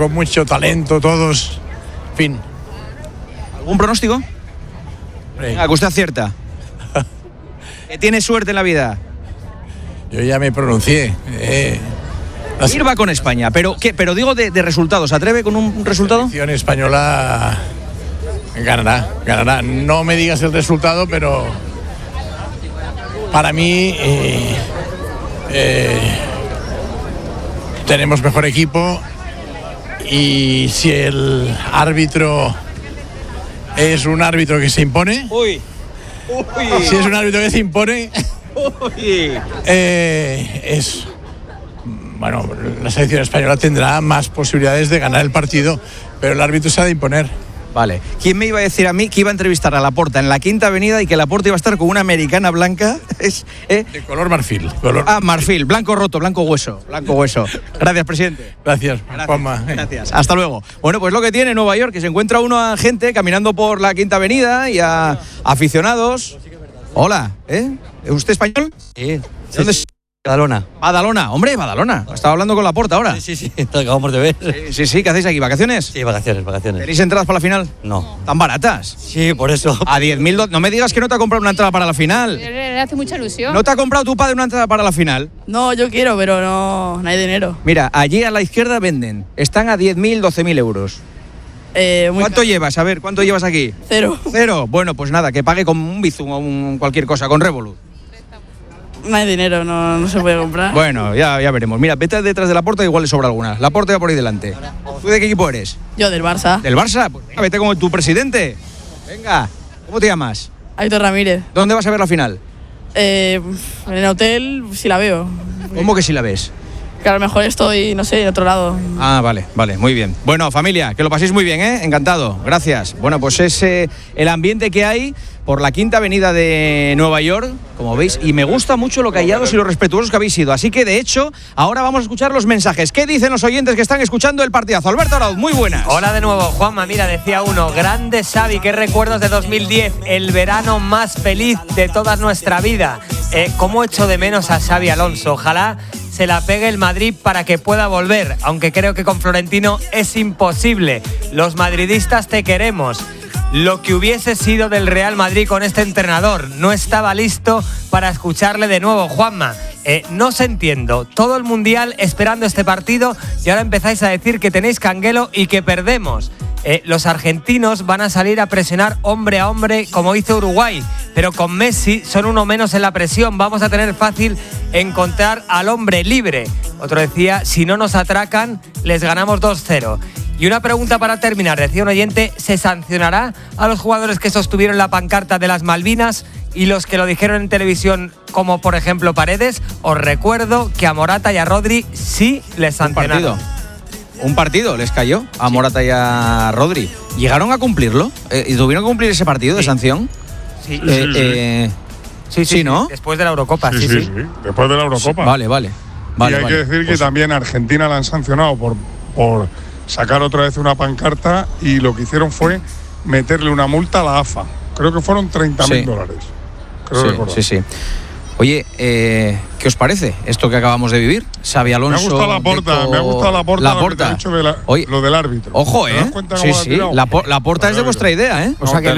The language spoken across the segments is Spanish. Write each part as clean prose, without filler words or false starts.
con mucho talento todos, en fin. ¿Algún pronóstico? Venga, que usted acierta. Que tiene suerte en la vida. Yo ya me pronuncié. Ir va con España, pero ¿qué? Pero digo de resultados. ¿Se atreve con un resultado? La selección española ganará. No me digas el resultado, pero para mí tenemos mejor equipo, y si el árbitro es un árbitro que se impone, si es un árbitro que se impone, bueno, la selección española tendrá más posibilidades de ganar el partido, pero el árbitro se ha de imponer. Vale. ¿Quién me iba a decir a mí que iba a entrevistar a Laporta en la Quinta Avenida y que Laporta iba a estar con una americana blanca? De color marfil. Marfil, blanco roto, blanco hueso. Gracias, presidente. Gracias, Juanma. Gracias. Hasta luego. Bueno, pues lo que tiene Nueva York, que se encuentra uno a gente caminando por la Quinta Avenida y a aficionados. Hola, ¿Es usted español? Sí. ¿Dónde es? Badalona, hombre, Badalona. Estaba hablando con Laporta ahora. Sí, te acabamos de ver. Sí, ¿qué hacéis aquí? ¿Vacaciones? Sí, vacaciones. ¿Tenéis entradas para la final? No. ¿Tan baratas? Sí, por eso. A 10.000. No me digas que no te ha comprado una entrada para la final. Le hace mucha ilusión. ¿No te ha comprado tu padre una entrada para la final? No, yo quiero, pero no hay dinero. Mira, allí a la izquierda venden. Están a 10.000, 12.000 euros. ¿Cuánto llevas? A ver, ¿cuánto llevas aquí? Cero. Bueno, pues nada, que pague con un Bizum o cualquier cosa, con Revolut. No hay dinero, no se puede comprar. Bueno, ya veremos. Mira, vete detrás de Laporta, igual le sobra alguna. Laporta va por ahí delante. ¿Tú de qué equipo eres? Yo del Barça. ¿Del Barça? Pues vete como tu presidente. Venga, ¿cómo te llamas? Aitor Ramírez. ¿Dónde vas a ver la final? En el hotel, si la veo. ¿Cómo que si la ves? Que a lo mejor estoy, no sé, en otro lado. Ah, vale, muy bien. Bueno, familia, que lo paséis muy bien, Encantado, gracias. Bueno, pues es el ambiente que hay por la Quinta Avenida de Nueva York, como veis, y me gusta mucho lo callados y lo respetuosos que habéis sido. Así que, de hecho, ahora vamos a escuchar los mensajes. ¿Qué dicen los oyentes que están escuchando el partidazo? Alberto Arauz, muy buenas. Hola de nuevo, Juanma. Mira, decía uno, grande Xavi, qué recuerdos de 2010, el verano más feliz de toda nuestra vida. ¿Cómo echo de menos a Xavi Alonso? Ojalá se la pegue el Madrid para que pueda volver, aunque creo que con Florentino es imposible. Los madridistas te queremos. Lo que hubiese sido del Real Madrid con este entrenador. No estaba listo para escucharle de nuevo, Juanma. No os entiendo. Todo el Mundial esperando este partido y ahora empezáis a decir que tenéis canguelo y que perdemos. Los argentinos van a salir a presionar hombre a hombre como hizo Uruguay, pero con Messi son uno menos en la presión. Vamos a tener fácil encontrar al hombre libre. Otro decía, si no nos atracan, les ganamos 2-0. Y una pregunta para terminar, decía un oyente, ¿se sancionará a los jugadores que sostuvieron la pancarta de las Malvinas y los que lo dijeron en televisión, como por ejemplo Paredes? Os recuerdo que a Morata y a Rodri sí les sancionaron. Un partido les cayó a Morata y a Rodri. ¿Llegaron a cumplirlo? ¿Y tuvieron que cumplir ese partido de sanción? Sí. Sí, ¿no? Después de la Eurocopa, sí. Después de la Eurocopa. Vale. Y hay que decir que también a Argentina la han sancionado por sacar otra vez una pancarta, y lo que hicieron fue meterle una multa a la AFA. Creo que fueron $30.000. Creo recordar. Sí. Oye, ¿qué os parece esto que acabamos de vivir? Xavi Alonso. Me ha gustado la porta lo que te ha dicho lo del árbitro. Ojo, Sí. Laporta es de vuestra idea, O sea que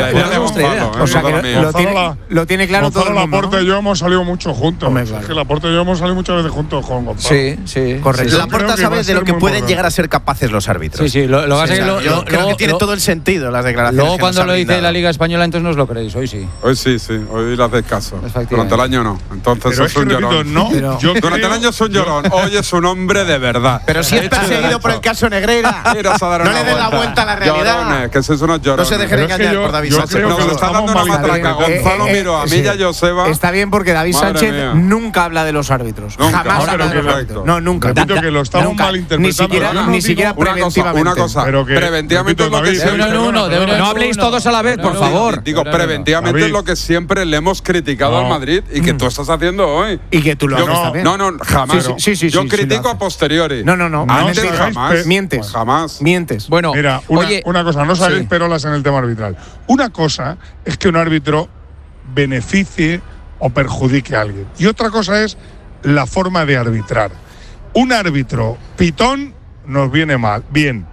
lo tiene claro todo el mundo. Laporta y yo hemos salido mucho juntos. Es que Laporta y yo hemos salido muchas veces juntos con Gonzalo. Sí. Correcto. Laporta sabe de lo que pueden llegar a ser capaces los árbitros. Sí. Lo que pasa es que yo creo que tiene todo el sentido las declaraciones. Luego cuando lo dice la Liga Española, entonces no os lo creéis. Hoy sí. Hoy sí. Hoy le hacéis caso. Durante el año no. Entonces es un llorón. Durante el año es un llorón. Hoy es un hombre de verdad. Pero si es perseguido por el caso Negreira, no le des la vuelta a la realidad. Llorones, que sois unos llorones. No se dejen engañar por David Sánchez. Nos está dando una matraca. Gonzalo miró a mí y a Joseba. Está bien, porque David Sánchez nunca habla de los árbitros. Jamás habla de los árbitros. No, nunca. Repito que lo estamos malinterpretando. Ni siquiera preventivamente. Una cosa, preventivamente es lo que siempre. No habléis todos a la vez, por favor. Digo, preventivamente es lo que siempre le hemos criticado al Madrid y que tú estás haciendo hoy. Y que tú lo hagas también. No, jamás. Yo critico a posteriori. No. Antes jamás. Mientes. Jamás. Mientes. Bueno, mira, una cosa, no saquéis perolas en el tema arbitral. Una cosa es que un árbitro beneficie o perjudique a alguien. Y otra cosa es la forma de arbitrar. Un árbitro pitón nos viene mal. Bien.